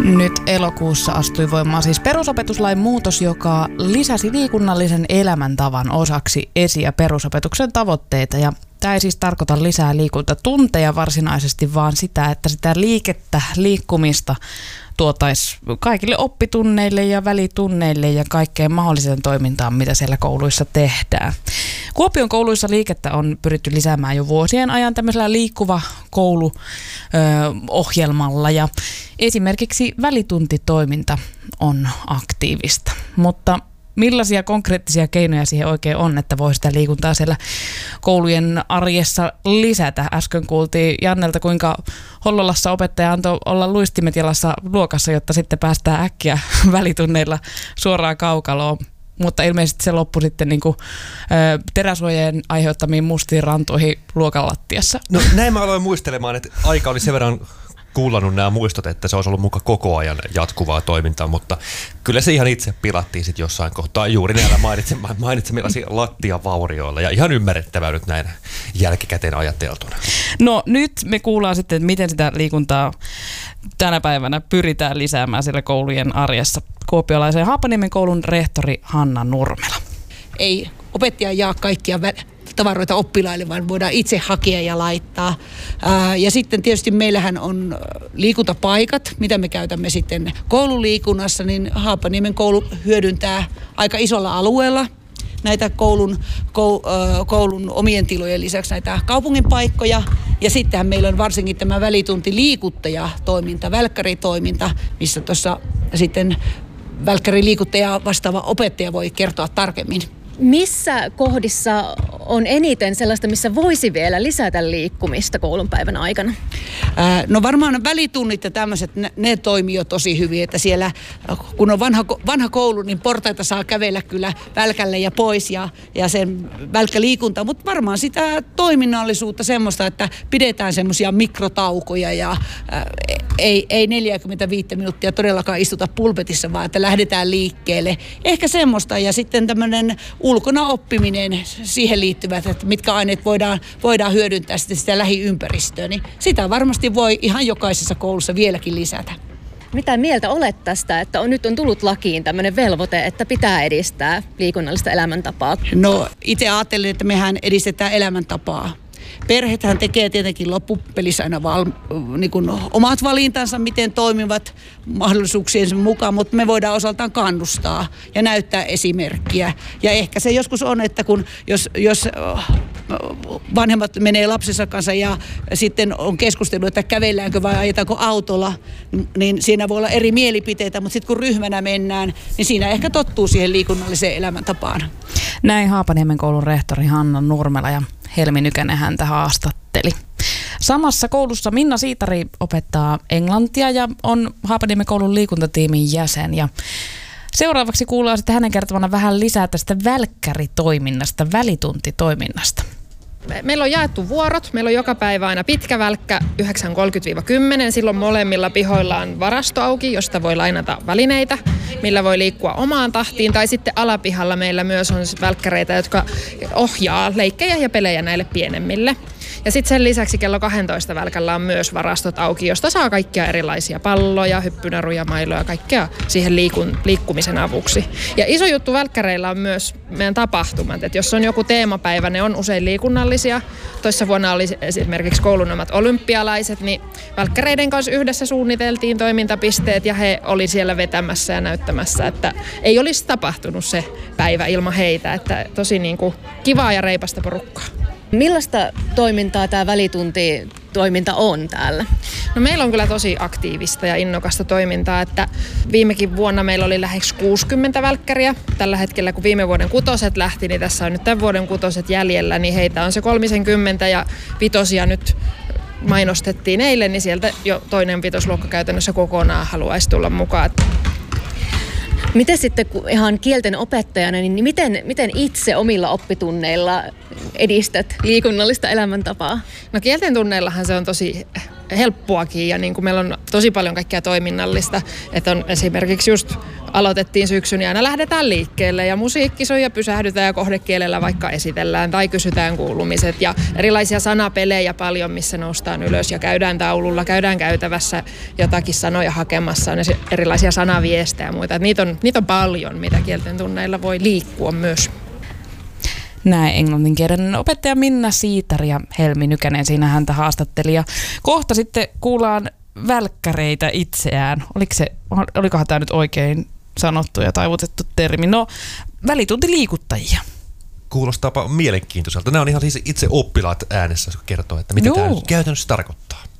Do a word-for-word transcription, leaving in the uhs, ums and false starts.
Nyt elokuussa astui voimaan siis perusopetuslain muutos, joka lisäsi liikunnallisen elämäntavan osaksi esi- ja perusopetuksen tavoitteita. Ja tämä ei siis tarkoita lisää liikuntatunteja varsinaisesti, vaan sitä, että sitä liikettä, liikkumista tuotaisiin kaikille oppitunneille ja välitunneille ja kaikkeen mahdolliseen toimintaan, mitä siellä kouluissa tehdään. Kuopion kouluissa liikettä on pyritty lisäämään jo vuosien ajan tämmöisellä liikkuva koulu ohjelmalla ja esimerkiksi välituntitoiminta on aktiivista, mutta millaisia konkreettisia keinoja siihen oikein on, että voi sitä liikuntaa siellä koulujen arjessa lisätä? Äsken kuultiin Jannelta, kuinka Hollolassa opettaja antoi olla luistimet jalassa luokassa, jotta sitten päästään äkkiä välitunneilla suoraan kaukaloon. Mutta ilmeisesti se loppui sitten niin kuin, ö, teräsuojien aiheuttamiin mustiin rantoihin luokan lattiassa. No näin mä aloin muistelemaan, että aika oli sen verran kuullannut nämä muistot, että se olisi ollut muka koko ajan jatkuvaa toimintaa, mutta kyllä se ihan itse pilattiin sitten jossain kohtaa juuri näillä mainitsemillasi lattiavaurioilla ja ihan ymmärrettävää nyt näin jälkikäteen ajateltuna. No nyt me kuullaan sitten, että miten sitä liikuntaa tänä päivänä pyritään lisäämään siellä koulujen arjessa. Kuopiolaisen Haapaniemen koulun rehtori Hanna Nurmela. Ei opettaja jaa kaikkia vä- tavaroita oppilaille, vaan voidaan itse hakea ja laittaa. Ää, ja sitten tietysti meillähän on liikuntapaikat, mitä me käytämme sitten koululiikunnassa, niin Haapaniemen koulu hyödyntää aika isolla alueella näitä koulun, koulun omien tilojen lisäksi näitä kaupungin paikkoja. Ja sittenhän meillä on varsinkin tämä välitunti-liikuttajatoiminta, välkkäritoiminta, missä tuossa sitten välkkäriliikuttaja vastaava opettaja voi kertoa tarkemmin. Missä kohdissa on eniten sellaista, missä voisi vielä lisätä liikkumista koulun päivän aikana? Ää, no varmaan välitunnit ja tämmöiset, ne, ne toimii jo tosi hyvin, että siellä kun on vanha, vanha koulu, niin portaita saa kävellä kyllä välkälle ja pois ja, ja sen välkkäliikunta, mutta varmaan sitä toiminnallisuutta semmoista, että pidetään semmoisia mikrotaukoja ja ää, ei, ei neljäkymmentäviisi minuuttia todellakaan istuta pulpetissa, vaan että lähdetään liikkeelle. Ehkä semmoista ja sitten tämmöinen ulkona oppiminen, siihen liittyvät, että mitkä aineet voidaan, voidaan hyödyntää sitten sitä lähiympäristöä, niin sitä varmasti voi ihan jokaisessa koulussa vieläkin lisätä. Mitä mieltä olet tästä, että on, nyt on tullut lakiin tämmöinen velvoite, että pitää edistää liikunnallista elämäntapaa? No itse ajattelin, että mehän edistetään elämäntapaa. Perheethän tekee tietenkin loppupelissä aina val, niin kuin omat valintansa, miten toimivat mahdollisuuksiensa mukaan, mutta me voidaan osaltaan kannustaa ja näyttää esimerkkiä. Ja ehkä se joskus on, että kun jos, jos vanhemmat menee lapsensa kanssa ja sitten on keskustelu, että kävelläänkö vai ajetaanko autolla, niin siinä voi olla eri mielipiteitä, mutta sitten kun ryhmänä mennään, niin siinä ehkä tottuu siihen liikunnalliseen elämäntapaan. Näin Haapaniemen koulun rehtori Hanna Nurmela ja Helmi Nykänen häntä haastatteli. Samassa koulussa Minna Siitari opettaa englantia ja on Haapaniemen koulun liikuntatiimin jäsen. Ja seuraavaksi kuullaan sitten hänen kertomana vähän lisää tästä välkkäritoiminnasta, välituntitoiminnasta. Meillä on jaettu vuorot. Meillä on joka päivä aina pitkä välkkä yhdeksän kolmekymmentä kymmenen. Silloin molemmilla pihoilla on varasto auki, josta voi lainata välineitä, millä voi liikkua omaan tahtiin. Tai sitten alapihalla meillä myös on välkkäreitä, jotka ohjaa leikkejä ja pelejä näille pienemmille. Ja sitten sen lisäksi kello kaksitoista välkällä on myös varastot auki, josta saa kaikkia erilaisia palloja, hyppynaruja, mailoja, kaikkea siihen liikun, liikkumisen avuksi. Ja iso juttu välkkäreillä on myös meidän tapahtumat. Et jos on joku teemapäivä, ne on usein liikunnallisia. Toissa vuonna oli esimerkiksi koulun omat olympialaiset, niin välkkäreiden kanssa yhdessä suunniteltiin toimintapisteet ja he oli siellä vetämässä ja näyttämässä, että ei olisi tapahtunut se päivä ilman heitä. Että tosi niin kuin kivaa ja reipasta porukkaa. Millaista toimintaa tämä välituntitoiminta on täällä? No meillä on kyllä tosi aktiivista ja innokasta toimintaa, että viimekin vuonna meillä oli lähes kuusikymmentä välkkäriä. Tällä hetkellä kun viime vuoden kutoset lähti, niin tässä on nyt tämän vuoden kutoset jäljellä, niin heitä on se kolmekymmentä ja vitosia nyt mainostettiin eilen, niin sieltä jo toinen vitosluokka käytännössä kokonaan haluaisi tulla mukaan. Miten sitten ihan kielten opettajana, niin miten, miten itse omilla oppitunneilla edistät liikunnallista elämäntapaa? No kielten tunneillahan se on tosi helppoakin ja niin kuin meillä on tosi paljon kaikkea toiminnallista, että on esimerkiksi just aloitettiin syksyn ja aina lähdetään liikkeelle ja musiikki soi ja pysähdytään ja kohdekielellä vaikka esitellään tai kysytään kuulumiset ja erilaisia sanapelejä paljon, missä noustaan ylös ja käydään taululla, käydään käytävässä jotakin sanoja hakemassa, on erilaisia sanaviestejä ja muita. Että niitä on, niitä on paljon, mitä kielten tunneilla voi liikkua myös. Näin englanninkielinen opettaja Minna Siitari ja Helmi Nykänen siinä häntä haastatteli. Ja kohta sitten kuullaan välkkäreitä itseään. Oliko se, olikohan tämä nyt oikein sanottu ja taivutettu termi? No, välituntiliikuttajia. Kuulostaapa mielenkiintoiselta. Nämä on ihan siis itse oppilaat äänessä, kun kertoo, että mitä Joo. tämä nyt käytännössä tarkoittaa.